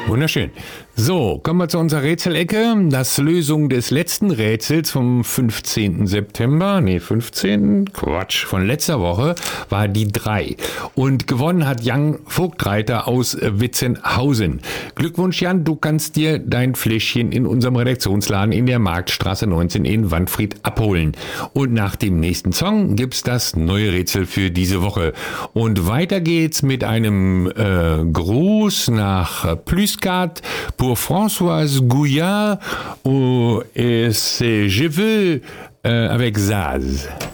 Wunderschön. So, kommen wir zu unserer Rätselecke. Das Lösung des letzten Rätsels vom 15. September, von letzter Woche, war die 3. Und gewonnen hat Jan Vogtreiter aus Witzenhausen. Glückwunsch, Jan, du kannst dir dein Fläschchen in unserem Redaktionsladen in der Marktstraße 19 in Wanfried abholen. Und nach dem nächsten Song gibt's das neue Rätsel für diese Woche. Und weiter geht's mit einem Gruß nach Pluscat pour Françoise Gouillard et c'est Je veux avec Zaz.